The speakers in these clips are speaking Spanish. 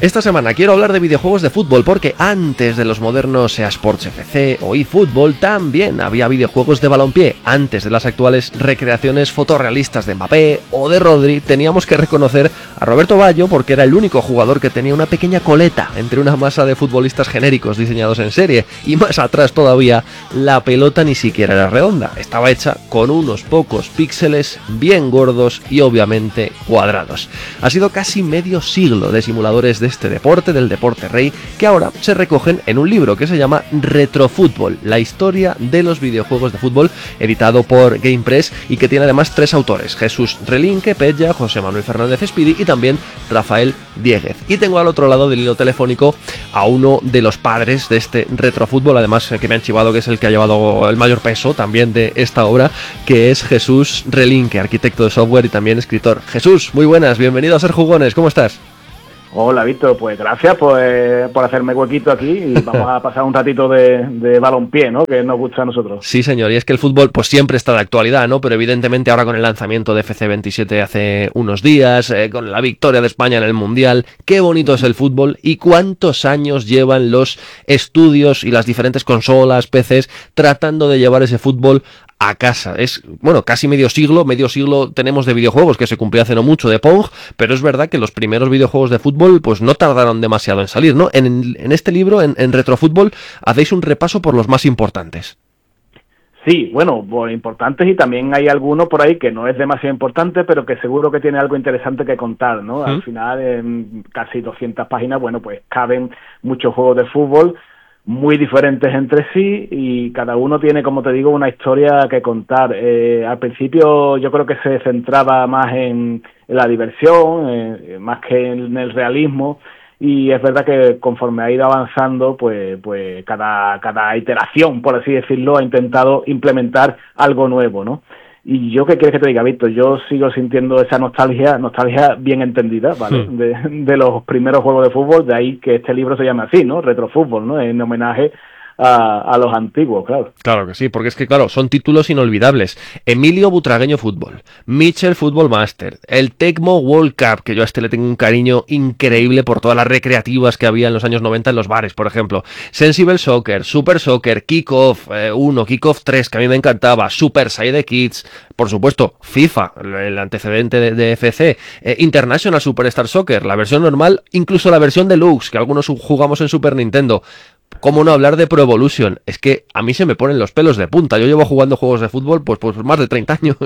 Esta semana quiero hablar de videojuegos de fútbol porque antes de los modernos EA Sports FC o eFootball también había videojuegos de balompié. Antes de las actuales recreaciones fotorrealistas de Mbappé o de Rodri, teníamos que reconocer a Roberto Baggio porque era el único jugador que tenía una pequeña coleta entre una masa de futbolistas genéricos diseñados en serie, y más atrás todavía la pelota ni siquiera era redonda, estaba hecha con unos pocos píxeles bien gordos y obviamente cuadrados. Ha sido casi medio siglo de simuladores de este deporte, del deporte rey, que ahora se recogen en un libro que se llama Retrofútbol, la historia de los videojuegos de fútbol, editado por GamePress y que tiene además 3 autores: Jesús Relinque Pella, José Manuel Fernández Espidi y también Rafael Dieguez. Y tengo al otro lado del hilo telefónico a uno de los padres de este Retrofútbol, además que me han chivado que es el que ha llevado el mayor peso también de esta obra, que es Jesús Relinque, arquitecto de software y también escritor. Jesús, muy buenas, bienvenido a Ser Jugones, ¿cómo estás? Hola, Víctor, pues gracias por hacerme huequito aquí y vamos a pasar un ratito de balompié, ¿no?, que nos gusta a nosotros. Sí, señor, y es que el fútbol pues siempre está de actualidad, ¿no? Pero evidentemente ahora con el lanzamiento de FC27 hace unos días, con la victoria de España en el Mundial, qué bonito es el fútbol y cuántos años llevan los estudios y las diferentes consolas, PCs, tratando de llevar ese fútbol a casa. Es, bueno, casi medio siglo tenemos de videojuegos, que se cumplió hace no mucho de Pong, pero es verdad que los primeros videojuegos de fútbol pues no tardaron demasiado en salir, ¿no? En este libro, en Retrofútbol, hacéis un repaso por los más importantes. Sí, bueno, pues importantes, y también hay alguno por ahí que no es demasiado importante, pero que seguro que tiene algo interesante que contar, ¿no? Al final, en casi 200 páginas, bueno, pues caben muchos juegos de fútbol muy diferentes entre sí y cada uno tiene, como te digo, una historia que contar. Al principio yo creo que se centraba más en la diversión, más que en el realismo, y es verdad que conforme ha ido avanzando, pues cada iteración, por así decirlo, ha intentado implementar algo nuevo, ¿no? Y yo, ¿qué quieres que te diga, Víctor? Yo sigo sintiendo esa nostalgia bien entendida, ¿vale? De los primeros juegos de fútbol, de ahí que este libro se llama así, ¿no? Retrofútbol, ¿no? En homenaje a los antiguos, claro. Claro que sí, porque es que, claro, son títulos inolvidables. Emilio Butragueño Fútbol, Mitchell Football Master, el Tecmo World Cup, que yo a este le tengo un cariño increíble por todas las recreativas que había en los años 90 en los bares, por ejemplo. Sensible Soccer, Super Soccer, Kickoff 1, Kickoff 3, que a mí me encantaba, Super Side Kids, por supuesto, FIFA, el antecedente de FC, International Superstar Soccer, la versión normal, incluso la versión deluxe, que algunos jugamos en Super Nintendo. ¿Cómo no hablar de Pro Evolution? Es que a mí se me ponen los pelos de punta. Yo llevo jugando juegos de fútbol pues más de 30 años.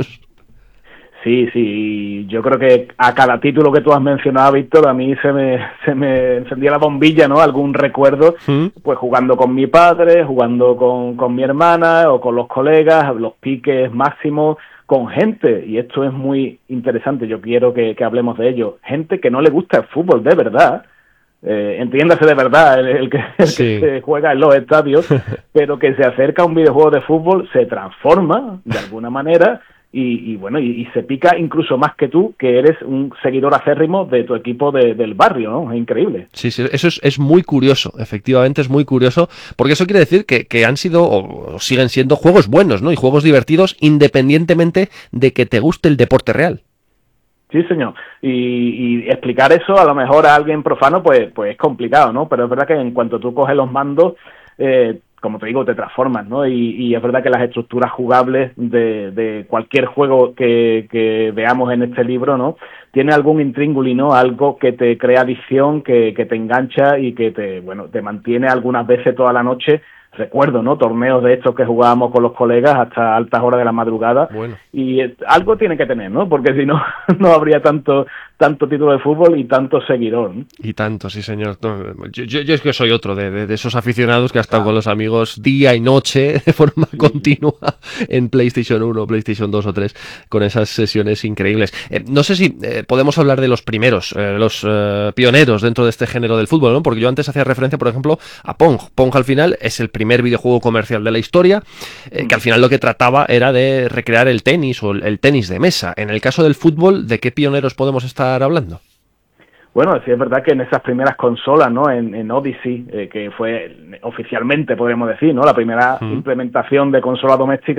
Sí, yo creo que a cada título que tú has mencionado, Víctor, a mí se me encendía la bombilla, ¿no? Algún recuerdo, pues jugando con mi padre, jugando con mi hermana o con los colegas, los piques máximos, con gente, y esto es muy interesante, yo quiero que hablemos de ello, gente que no le gusta el fútbol de verdad, entiéndase de verdad el que se juega en los estadios, pero que se acerca a un videojuego de fútbol, se transforma de alguna manera y bueno, y se pica incluso más que tú, que eres un seguidor acérrimo de tu equipo del barrio, ¿no? Es increíble. Sí, eso es muy curioso, efectivamente es muy curioso, porque eso quiere decir que han sido o siguen siendo juegos buenos, ¿no? Y juegos divertidos independientemente de que te guste el deporte real. Sí, señor. Y explicar eso a lo mejor a alguien profano pues es complicado, ¿no? Pero es verdad que en cuanto tú coges los mandos, como te digo, te transformas, ¿no? Y es verdad que las estructuras jugables de cualquier juego que veamos en este libro, ¿no?, tiene algún intríngulis, ¿no?, algo que te crea adicción, que te engancha y que te mantiene algunas veces toda la noche. Recuerdo, ¿no?, torneos de estos que jugábamos con los colegas hasta altas horas de la madrugada. Bueno. Y algo tiene que tener, ¿no? Porque si no, no habría tanto título de fútbol y tanto seguidor, ¿no? Y tanto, sí, señor. No, yo es que soy otro de esos aficionados que ha estado con los amigos día y noche de forma continua en PlayStation 1, PlayStation 2 o 3, con esas sesiones increíbles. No sé si podemos hablar de los primeros, los pioneros dentro de este género del fútbol, ¿no? Porque yo antes hacía referencia, por ejemplo, a Pong. Pong al final es el primer videojuego comercial de la historia, que al final lo que trataba era de recrear el tenis o el tenis de mesa. En el caso del fútbol, ¿de qué pioneros podemos estar hablando? Bueno, sí es verdad que en esas primeras consolas, ¿no?, en Odyssey, que fue oficialmente, podríamos decir, ¿no?, la primera implementación de consola doméstica,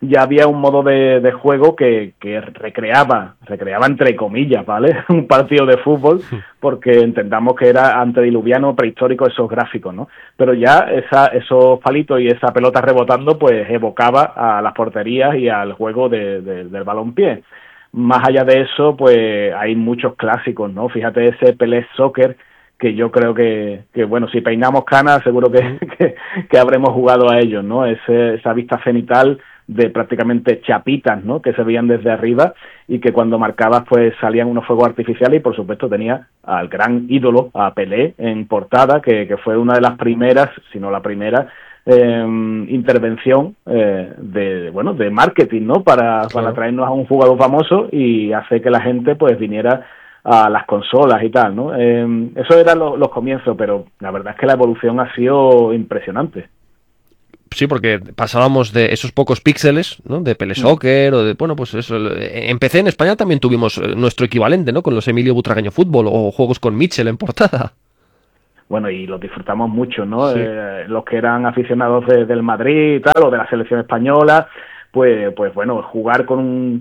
ya había un modo de juego que recreaba entre comillas, ¿vale? Un partido de fútbol, porque entendamos que era antediluviano, prehistórico, esos gráficos, ¿no? Pero ya esos palitos y esa pelota rebotando, pues evocaba a las porterías y al juego del balompié. Más allá de eso, pues hay muchos clásicos, ¿no? Fíjate ese Pelé Soccer, que yo creo que bueno, si peinamos canas, seguro que habremos jugado a ellos, ¿no? Esa vista cenital de prácticamente chapitas, ¿no? Que se veían desde arriba y que cuando marcabas, pues salían unos fuegos artificiales y, por supuesto, tenía al gran ídolo, a Pelé, en portada, que fue una de las primeras, si no la primera, intervención de marketing, ¿no? Para traernos a un jugador famoso y hacer que la gente pues viniera a las consolas y tal, ¿no? Eso eran los comienzos, pero la verdad es que la evolución ha sido impresionante. Sí, porque pasábamos de esos pocos píxeles, ¿no? De Pelé Soccer o de, bueno, pues eso. En PC en España también tuvimos nuestro equivalente, ¿no? Con los Emilio Butragueño Fútbol o juegos con Mitchell en portada. Bueno, y los disfrutamos mucho, ¿no? Sí. Los que eran aficionados del Madrid y tal, o de la selección española, pues bueno, jugar con un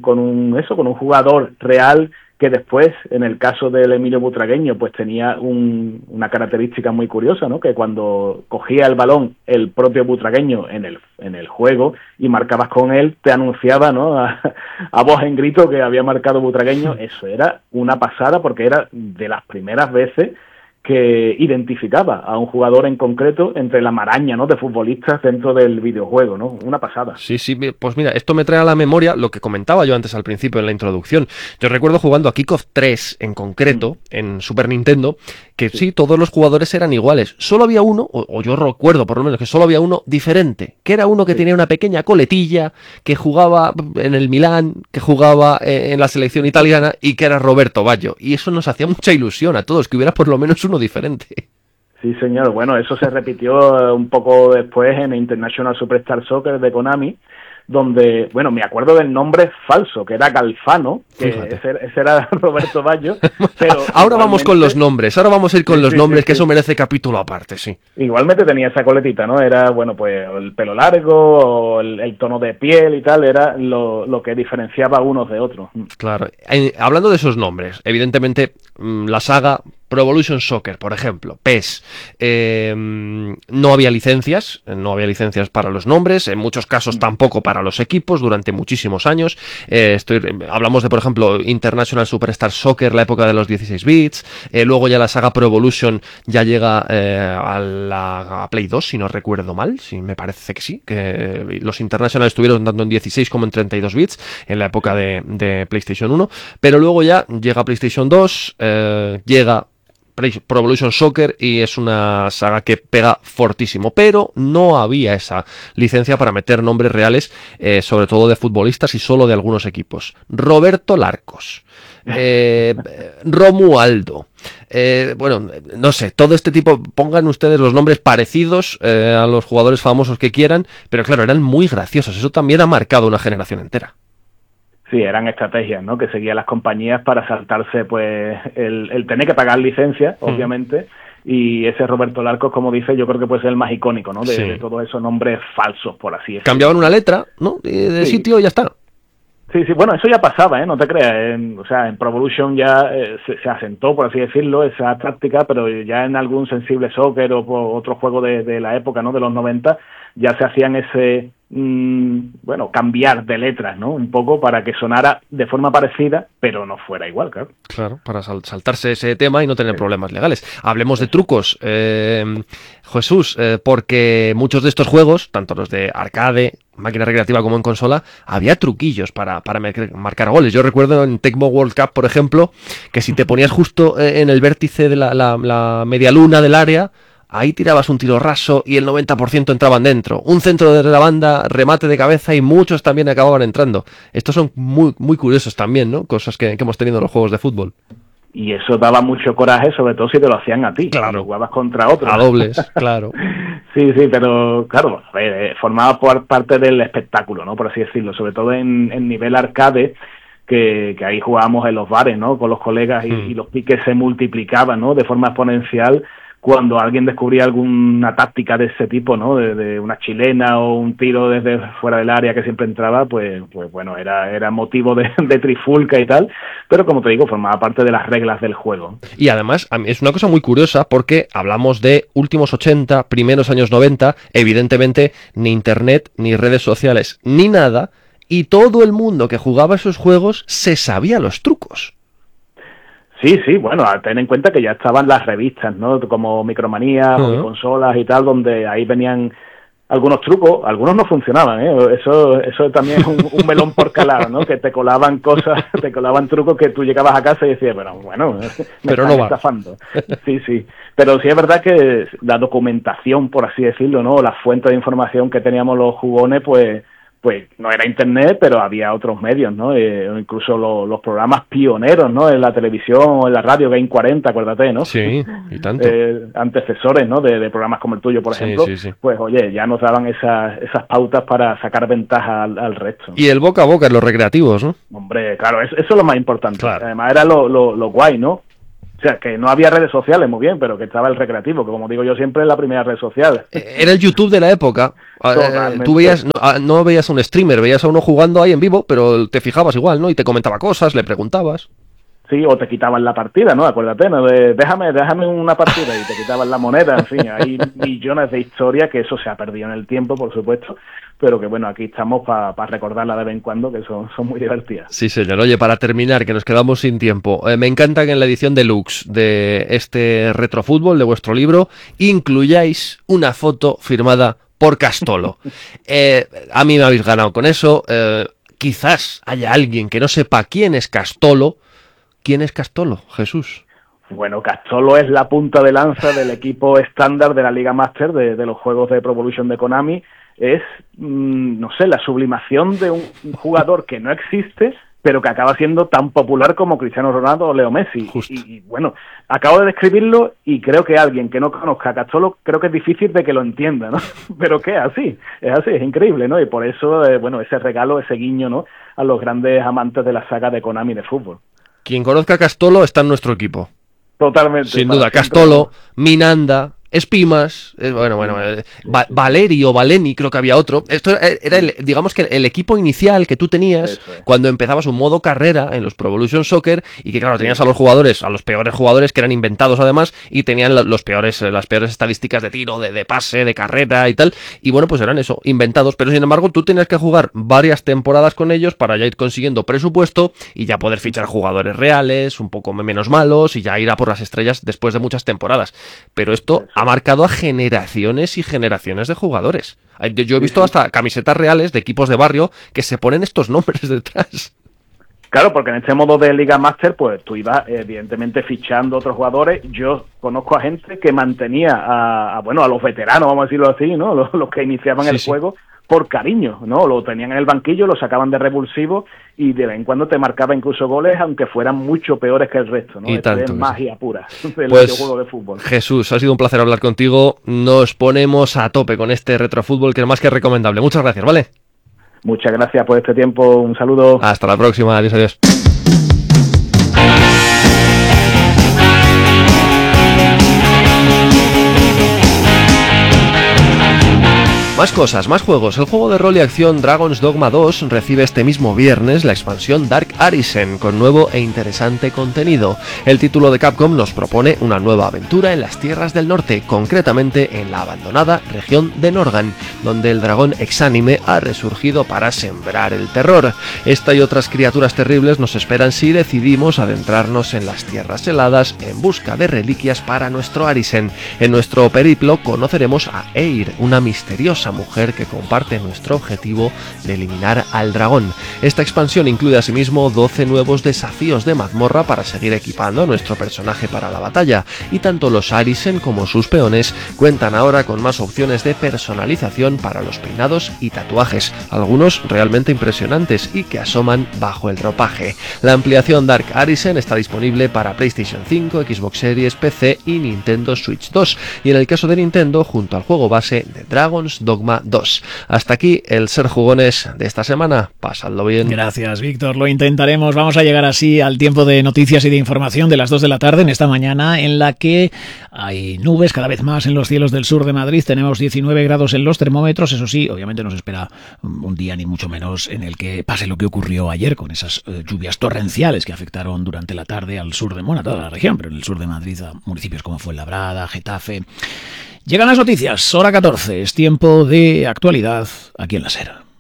jugador real que después, en el caso del Emilio Butragueño, pues tenía una característica muy curiosa, ¿no? Que cuando cogía el balón el propio Butragueño en el juego y marcabas con él, te anunciaba, ¿no? A voz en grito que había marcado Butragueño. Eso era una pasada porque era de las primeras veces que identificaba a un jugador en concreto entre la maraña, ¿no? De futbolistas dentro del videojuego, ¿no? Una pasada. Sí, pues mira, esto me trae a la memoria lo que comentaba yo antes al principio en la introducción. Yo recuerdo jugando a Kickoff 3 en concreto, en Super Nintendo, que sí, todos los jugadores eran iguales. Solo había uno, o yo recuerdo por lo menos que solo había uno diferente, que era uno que tenía una pequeña coletilla, que jugaba en el Milán, que jugaba en la selección italiana y que era Roberto Baggio. Y eso nos hacía mucha ilusión a todos, que hubiera por lo menos uno diferente. Sí, señor. Bueno, eso se repitió un poco después en International Superstar Soccer de Konami, donde, bueno, me acuerdo del nombre falso, que era Galfano, que ese era Roberto Baggio. Pero ahora vamos con los nombres, ahora vamos a ir con los nombres, que eso merece capítulo aparte, sí. Igualmente tenía esa coletita, ¿no? Era, bueno, pues el pelo largo, o el tono de piel y tal, era lo que diferenciaba a unos de otros. Claro. Hablando de esos nombres, evidentemente, la saga Pro Evolution Soccer, por ejemplo, PES, no había licencias para los nombres, en muchos casos tampoco para los equipos durante muchísimos años. Hablamos de, por ejemplo, International Superstar Soccer, la época de los 16 bits, luego ya la saga Pro Evolution ya llega a Play 2, si no recuerdo mal, si me parece que sí, que los International estuvieron tanto en 16 como en 32 bits en la época de PlayStation 1, pero luego ya llega PlayStation 2, llega Pro Evolution Soccer y es una saga que pega fortísimo, pero no había esa licencia para meter nombres reales, sobre todo de futbolistas y solo de algunos equipos. Roberto Larcos, Romualdo, bueno, no sé, todo este tipo, pongan ustedes los nombres parecidos a los jugadores famosos que quieran, pero claro, eran muy graciosos, eso también ha marcado una generación entera. Sí, eran estrategias, ¿no? Que seguían las compañías para saltarse, pues, el tener que pagar licencia, obviamente, y ese Roberto Larcos, como dice, yo creo que puede ser el más icónico, ¿no? De todos esos nombres falsos, por así decirlo. Cambiaban una letra, ¿no? De sitio y ya está. Sí, bueno, eso ya pasaba, no te creas. O sea, en Pro Evolution ya se asentó, por así decirlo, esa práctica, pero ya en algún Sensible Soccer o otro juego de la época, ¿no? De los 90, ya se hacían ese, cambiar de letras, ¿no? Un poco para que sonara de forma parecida, pero no fuera igual, claro. Claro, para saltarse ese tema y no tener problemas legales. Hablemos de trucos, Jesús, porque muchos de estos juegos, tanto los de arcade, máquina recreativa como en consola, había truquillos para marcar goles. Yo recuerdo en Tecmo World Cup, por ejemplo, que si te ponías justo en el vértice de la media luna del área, ahí tirabas un tiro raso y el 90% entraban dentro. Un centro de la banda, remate de cabeza y muchos también acababan entrando. Estos son muy, muy curiosos también, ¿no? Cosas que hemos tenido en los juegos de fútbol. Y eso daba mucho coraje, sobre todo si te lo hacían a ti. Claro. Jugabas contra otros. A dobles, claro. Sí, pero claro, a ver, formaba parte del espectáculo, ¿no? Por así decirlo. Sobre todo en nivel arcade, que ahí jugábamos en los bares, ¿no? Con los colegas y los piques se multiplicaban, ¿no? De forma exponencial. cuando alguien descubría alguna táctica de ese tipo, ¿no? De una chilena o un tiro desde fuera del área que siempre entraba, pues bueno, era motivo de trifulca y tal, pero como te digo, formaba parte de las reglas del juego. Y además, es una cosa muy curiosa porque hablamos de últimos 80, primeros años 90, evidentemente ni internet, ni redes sociales, ni nada, y todo el mundo que jugaba esos juegos se sabía los trucos. Sí, bueno, ten en cuenta que ya estaban las revistas, ¿no? Como Micromanía, Consolas y tal, donde ahí venían algunos trucos, algunos no funcionaban, ¿eh? Eso también es un melón por calar, ¿no? Que te colaban cosas, te colaban trucos que tú llegabas a casa y decías, bueno, me pero están no estafando. Sí. Pero sí es verdad que la documentación, por así decirlo, ¿no? La fuente de información que teníamos los jugones, pues no era internet, pero había otros medios, ¿no? Incluso los programas pioneros, ¿no? En la televisión o en la radio, Game 40, acuérdate, ¿no? Sí, y tanto. Antecesores, ¿no? De programas como el tuyo, por ejemplo. Sí. Pues, oye, ya nos daban esas pautas para sacar ventaja al resto. Y el boca a boca en los recreativos, ¿no? Hombre, claro, eso es lo más importante. Claro. Además era lo guay, ¿no? O sea, que no había redes sociales, muy bien, pero que estaba el recreativo, que como digo yo siempre es la primera red social. Era el YouTube de la época. Tú veías, no veías a un streamer, veías a uno jugando ahí en vivo, pero te fijabas igual, ¿no? Y te comentaba cosas, le preguntabas. Sí, o te quitaban la partida, ¿no? Acuérdate, ¿no? Déjame una partida y te quitaban la moneda, en fin, hay millones de historias que eso se ha perdido en el tiempo, por supuesto, pero que bueno, aquí estamos para recordarla de vez en cuando, que son muy divertidas. Sí, señor. Oye, para terminar, que nos quedamos sin tiempo, me encanta que en la edición deluxe de este Retrofútbol, de vuestro libro, incluyáis una foto firmada por Castolo. A mí me habéis ganado con eso. Quizás haya alguien que no sepa quién es Castolo. ¿Quién es Castolo, Jesús? Bueno, Castolo es la punta de lanza del equipo estándar de la Liga Master de los juegos de Pro Evolution de Konami. Es, no sé, la sublimación de un jugador que no existe, pero que acaba siendo tan popular como Cristiano Ronaldo o Leo Messi. Y bueno, acabo de describirlo y creo que alguien que no conozca a Castolo, creo que es difícil de que lo entienda, ¿no? Pero que es así, es increíble, ¿no? Y por eso, bueno, ese regalo, ese guiño, ¿no? A los grandes amantes de la saga de Konami de fútbol. Quien conozca a Castolo está en nuestro equipo. Totalmente. Sin duda, Castolo, Minanda, Espimas, Valeri o Valeni, creo que había otro. Esto era, digamos que el equipo inicial que tú tenías cuando empezabas un modo carrera en los Pro Evolution Soccer y que claro, tenías a los jugadores, a los peores jugadores que eran inventados además y tenían las peores estadísticas de tiro, de pase, de carrera y tal. Y bueno, pues eran eso, inventados, pero sin embargo tú tenías que jugar varias temporadas con ellos para ya ir consiguiendo presupuesto y ya poder fichar jugadores reales, un poco menos malos y ya ir a por las estrellas después de muchas temporadas. Pero esto ha marcado a generaciones y generaciones de jugadores. Yo he visto hasta camisetas reales de equipos de barrio que se ponen estos nombres detrás. Claro, porque en este modo de Liga Master, pues tú ibas evidentemente fichando otros jugadores. Yo conozco a gente que mantenía a los veteranos, vamos a decirlo así, ¿no? Los que iniciaban el juego por cariño, ¿no? Lo tenían en el banquillo, lo sacaban de revulsivo y de vez en cuando te marcaba incluso goles, aunque fueran mucho peores que el resto, ¿no? Y tanto, es magia pura del pues, juego de fútbol. Jesús, ha sido un placer hablar contigo. Nos ponemos a tope con este retrofútbol que es más que recomendable. Muchas gracias, ¿vale? Muchas gracias por este tiempo. Un saludo. Hasta la próxima. Adiós. Más cosas, más juegos. El juego de rol y acción Dragon's Dogma 2 recibe este mismo viernes la expansión Dark Arisen con nuevo e interesante contenido. El título de Capcom nos propone una nueva aventura en las tierras del norte, concretamente en la abandonada región de Norgan, donde el dragón exánime ha resurgido para sembrar el terror. Esta y otras criaturas terribles nos esperan si decidimos adentrarnos en las tierras heladas en busca de reliquias para nuestro Arisen. En nuestro periplo conoceremos a Eir, una misteriosa mujer que comparte nuestro objetivo de eliminar al dragón. Esta expansión incluye asimismo 12 nuevos desafíos de mazmorra para seguir equipando a nuestro personaje para la batalla, y tanto los Arisen como sus peones cuentan ahora con más opciones de personalización para los peinados y tatuajes, algunos realmente impresionantes y que asoman bajo el ropaje. La ampliación Dark Arisen está disponible para PlayStation 5, Xbox Series, PC y Nintendo Switch 2, y en el caso de Nintendo junto al juego base de Dragon's Dogma Dogma 2. Hasta aquí el Ser Jugones de esta semana. Pasadlo bien. Gracias, Víctor. Lo intentaremos. Vamos a llegar así al tiempo de noticias y de información de las 2 de la tarde en esta mañana, en la que hay nubes cada vez más en los cielos del sur de Madrid. Tenemos 19 grados en los termómetros. Eso sí, obviamente nos espera un día ni mucho menos en el que pase lo que ocurrió ayer con esas lluvias torrenciales que afectaron durante la tarde al sur de, a toda la región, pero en el sur de Madrid a municipios como Fuenlabrada, Getafe. Llegan las noticias, hora 14, es tiempo de actualidad aquí en la SER.